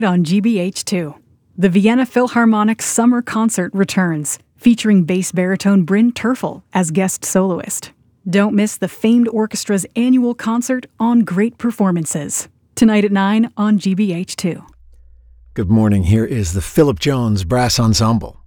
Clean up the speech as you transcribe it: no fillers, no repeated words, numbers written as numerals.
On GBH2. The Vienna Philharmonic Summer Concert returns, featuring bass baritone Bryn Terfel as guest soloist. Don't miss the famed orchestra's annual concert on great performances. Tonight at 9 on GBH2. Good morning. Here is the Philip Jones Brass Ensemble.